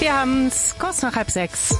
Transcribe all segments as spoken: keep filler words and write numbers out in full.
Wir haben es kurz nach halb sechs.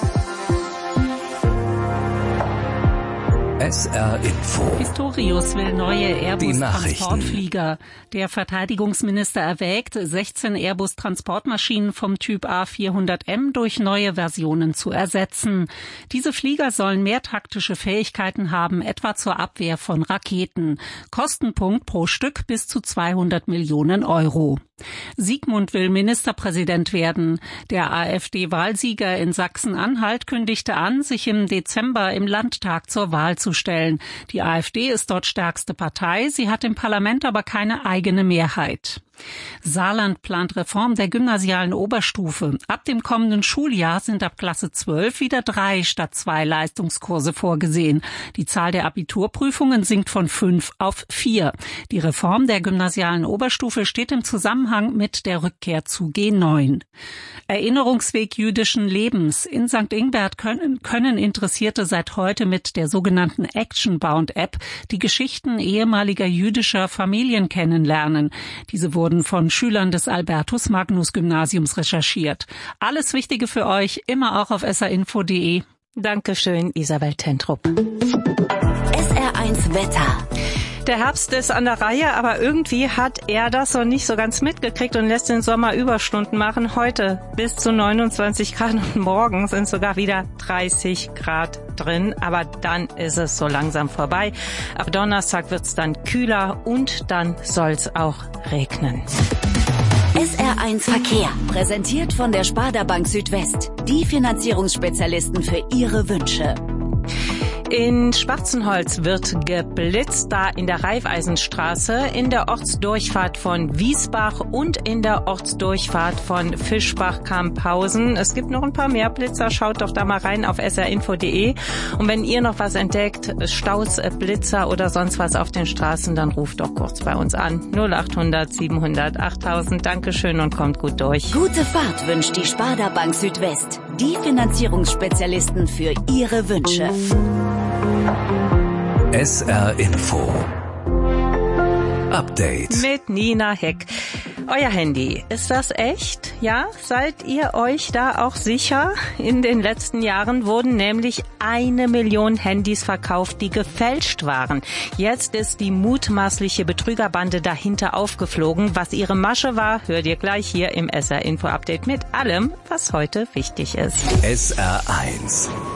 S R Info. Pistorius will neue Airbus-Transportflieger. Der Verteidigungsminister erwägt, sechzehn Airbus-Transportmaschinen vom Typ A vierhundert M durch neue Versionen zu ersetzen. Diese Flieger sollen mehr taktische Fähigkeiten haben, etwa zur Abwehr von Raketen. Kostenpunkt pro Stück bis zu zweihundert Millionen Euro. Siegmund will Ministerpräsident werden. Der AfD-Wahlsieger in Sachsen-Anhalt kündigte an, sich im Dezember im Landtag zur Wahl zu stellen. Die AfD ist dort stärkste Partei, sie hat im Parlament aber keine eigene Mehrheit. Saarland plant Reform der gymnasialen Oberstufe. Ab dem kommenden Schuljahr sind ab Klasse zwölf wieder drei statt zwei Leistungskurse vorgesehen. Die Zahl der Abiturprüfungen sinkt von fünf auf vier. Die Reform der gymnasialen Oberstufe steht im Zusammenhang mit der Rückkehr zu G neun. Erinnerungsweg jüdischen Lebens. In Sankt Ingbert können, können Interessierte seit heute mit der sogenannten Actionbound-App die Geschichten ehemaliger jüdischer Familien kennenlernen. Diese wurden von Schülern des Albertus-Magnus-Gymnasiums recherchiert. Alles Wichtige für euch, immer auch auf s r info punkt d e. Dankeschön, Isabel Tentrup. S R eins Wetter. Der Herbst ist an der Reihe, aber irgendwie hat er das noch nicht so ganz mitgekriegt und lässt den Sommer Überstunden machen. Heute bis zu neunundzwanzig Grad und morgen sind sogar wieder dreißig Grad drin. Aber dann ist es so langsam vorbei. Ab Donnerstag wird's dann kühler und dann soll's auch regnen. S R eins Verkehr, präsentiert von der Sparda Bank Südwest. Die Finanzierungsspezialisten für Ihre Wünsche. In Schwarzenholz wird geblitzt, da in der Raiffeisenstraße, in der Ortsdurchfahrt von Wiesbach und in der Ortsdurchfahrt von Fischbach-Kamphausen. Es gibt noch ein paar mehr Blitzer, schaut doch da mal rein auf s r info punkt d e. Und wenn ihr noch was entdeckt, Staus, Blitzer oder sonst was auf den Straßen, dann ruft doch kurz bei uns an. null achthundert siebenhundert achttausend. Dankeschön und kommt gut durch. Gute Fahrt wünscht die Sparda Bank Südwest. Die Finanzierungsspezialisten für Ihre Wünsche. S R Info Update mit Nina Heck. Euer Handy, ist das echt? Ja, seid ihr euch da auch sicher? In den letzten Jahren wurden nämlich eine Million Handys verkauft, die gefälscht waren. Jetzt ist die mutmaßliche Betrügerbande dahinter aufgeflogen. Was ihre Masche war, hört ihr gleich hier im S R Info Update mit allem, was heute wichtig ist. S R eins